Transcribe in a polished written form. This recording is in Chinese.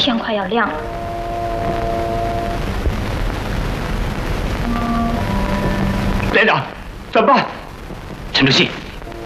天快要亮了。 连长，怎么办？ 陈主席，